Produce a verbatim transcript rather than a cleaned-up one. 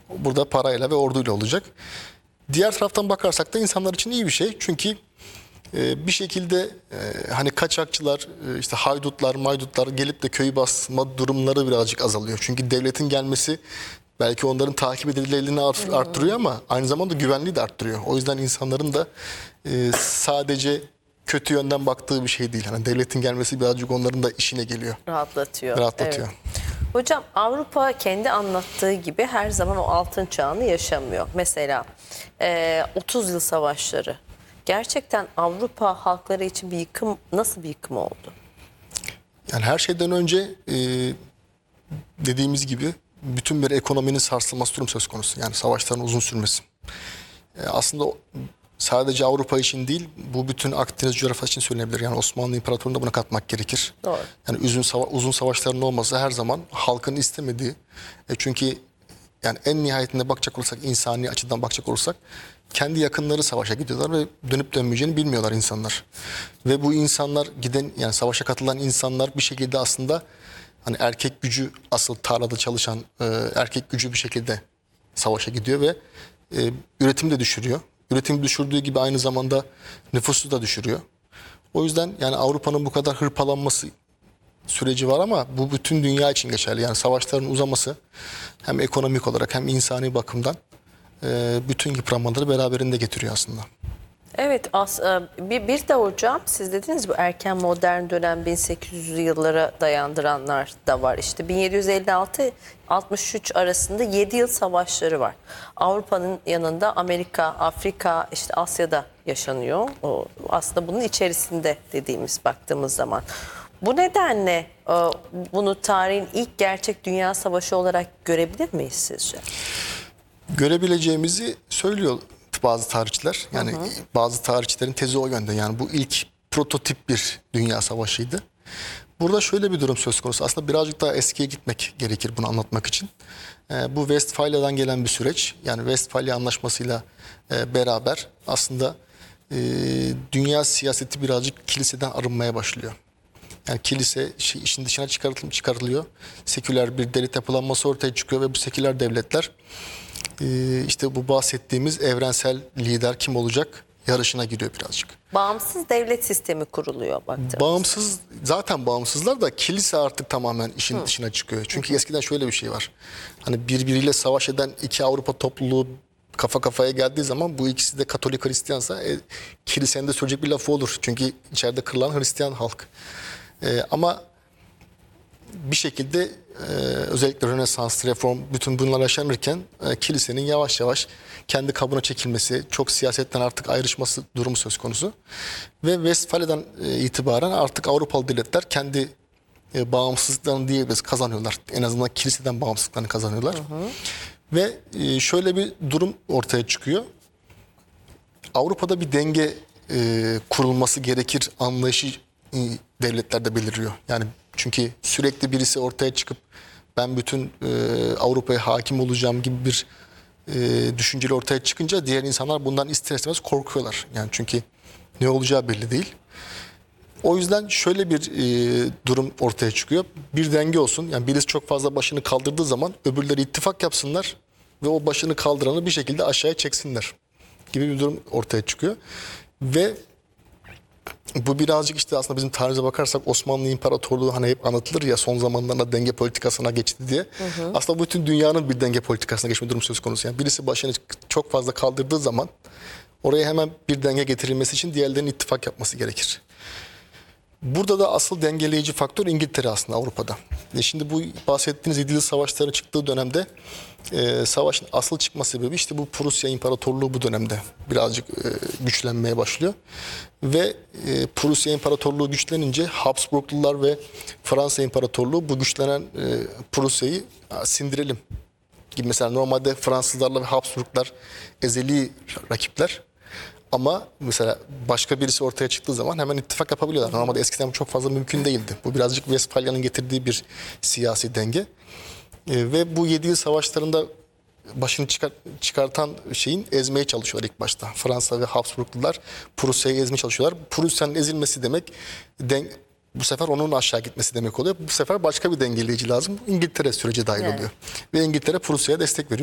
Burada parayla ve orduyla olacak. Diğer taraftan bakarsak da insanlar için iyi bir şey. Çünkü e, bir şekilde e, hani kaçakçılar, e, işte haydutlar, maydutlar gelip de köyü basma durumları birazcık azalıyor. Çünkü devletin gelmesi belki onların takip edilirliğini art, arttırıyor ama aynı zamanda güvenliği de arttırıyor. O yüzden insanların da e, sadece kötü yönden baktığı bir şey değil. Hani devletin gelmesi birazcık onların da işine geliyor. Rahatlatıyor. Rahatlatıyor. Evet. Hocam Avrupa kendi anlattığı gibi her zaman o altın çağını yaşamıyor. Mesela e, otuz yıl savaşları. Gerçekten Avrupa halkları için bir yıkım, nasıl bir yıkım oldu? Yani her şeyden önce e, dediğimiz gibi bütün bir ekonominin sarsılması durum söz konusu. Yani savaşların uzun sürmesi. E, aslında sadece Avrupa için değil, bu bütün Akdeniz coğrafyası için söylenebilir. Yani Osmanlı İmparatorluğu'na buna katmak gerekir. Doğru. Yani uzun, sava uzun savaşların olması her zaman halkın istemediği. E çünkü yani en nihayetinde bakacak olursak, insani açıdan bakacak olursak, kendi yakınları savaşa gidiyorlar ve dönüp dönmeyeceğini bilmiyorlar insanlar. Ve bu insanlar giden, yani savaşa katılan insanlar bir şekilde aslında hani erkek gücü, asıl tarlada çalışan e, erkek gücü bir şekilde savaşa gidiyor ve e, üretim de düşürüyor. Üretim düşürdüğü gibi aynı zamanda nüfusu da düşürüyor. O yüzden yani Avrupa'nın bu kadar hırpalanması süreci var ama bu bütün dünya için geçerli. Yani savaşların uzaması hem ekonomik olarak hem insani bakımdan e, bütün yıpranmaları beraberinde getiriyor aslında. Evet, as, bir, bir de hocam siz dediniz bu erken modern dönem bin sekiz yüzlü yıllara dayandıranlar da var. İşte bin yedi yüz elli altı altmış üç arasında yedi yıl savaşları var. Avrupa'nın yanında Amerika, Afrika, işte Asya'da yaşanıyor. O, aslında bunun içerisinde dediğimiz baktığımız zaman. Bu nedenle bunu tarihin ilk gerçek dünya savaşı olarak görebilir miyiz sizce? Görebileceğimizi söylüyor bazı tarihçiler. Yani hı hı. bazı tarihçilerin tezi o yönde. Yani bu ilk prototip bir dünya savaşıydı. Burada şöyle bir durum söz konusu. Aslında birazcık daha eskiye gitmek gerekir bunu anlatmak için. Ee, bu Westfalya'dan gelen bir süreç. Yani Westfalya Anlaşması'yla e, beraber aslında e, dünya siyaseti birazcık kiliseden arınmaya başlıyor. Yani kilise şey, işin dışına çıkarılıyor. Seküler bir devlet yapılanması ortaya çıkıyor ve bu seküler devletler Ee, işte bu bahsettiğimiz evrensel lider kim olacak yarışına giriyor birazcık. Bağımsız devlet sistemi kuruluyor baktığımızda. Bağımsız, zaten bağımsızlar da kilise artık tamamen işin Hı. dışına çıkıyor. Çünkü Hı. eskiden şöyle bir şey var. Hani birbiriyle savaş eden iki Avrupa topluluğu kafa kafaya geldiği zaman bu ikisi de Katolik Hristiyansa e, kilisenin de söyleyecek bir lafı olur. Çünkü içeride kırılan Hristiyan halk. E, ama bir şekilde e, özellikle Rönesans, Reform bütün bunlar yaşanırken e, kilisenin yavaş yavaş kendi kabına çekilmesi, çok siyasetten artık ayrışması durumu söz konusu. Ve Westfalya'dan e, itibaren artık Avrupalı devletler kendi e, bağımsızlıklarını diyebiliriz kazanıyorlar. En azından kiliseden bağımsızlıklarını kazanıyorlar. Hı hı. Ve e, şöyle bir durum ortaya çıkıyor. Avrupa'da bir denge e, kurulması gerekir anlayışı e, devletlerde belirliyor. Yani çünkü sürekli birisi ortaya çıkıp ben bütün e, Avrupa'ya hakim olacağım gibi bir e, düşünceli ortaya çıkınca diğer insanlar bundan ister istemez korkuyorlar. Yani çünkü ne olacağı belli değil. O yüzden şöyle bir e, durum ortaya çıkıyor. Bir denge olsun. Yani birisi çok fazla başını kaldırdığı zaman öbürleri ittifak yapsınlar ve o başını kaldıranı bir şekilde aşağıya çeksinler gibi bir durum ortaya çıkıyor. Ve bu birazcık işte aslında bizim tarihimize bakarsak Osmanlı İmparatorluğu hani hep anlatılır ya son zamanlarda denge politikasına geçti diye. Hı hı. Aslında bütün dünyanın bir denge politikasına geçme durumu söz konusu. Yani birisi başını çok fazla kaldırdığı zaman oraya hemen bir denge getirilmesi için diğerlerinin ittifak yapması gerekir. Burada da asıl dengeleyici faktör İngiltere aslında Avrupa'da. E şimdi bu bahsettiğiniz İdil Savaşları çıktığı dönemde e, savaşın asıl çıkma sebebi işte bu Prusya İmparatorluğu bu dönemde birazcık e, güçlenmeye başlıyor. Ve e, Prusya İmparatorluğu güçlenince Habsburglular ve Fransa İmparatorluğu bu güçlenen e, Prusya'yı sindirelim gibi. Mesela normalde Fransızlarla ve Habsburglar ezeli rakipler. Ama mesela başka birisi ortaya çıktığı zaman hemen ittifak yapabiliyorlar. Normalde eskiden bu çok fazla mümkün değildi. Bu birazcık Westfalya'nın getirdiği bir siyasi denge. E, ve bu yedi yıl savaşlarında başını çıkar, çıkartan şeyin ezmeye çalışıyorlar ilk başta. Fransa ve Habsburglular Prusya'yı ezmeye çalışıyorlar. Prusya'nın ezilmesi demek den, bu sefer onun aşağı gitmesi demek oluyor. Bu sefer başka bir dengeleyici lazım. İngiltere sürece dahil oluyor. Evet. Ve İngiltere Prusya'ya destek veriyor.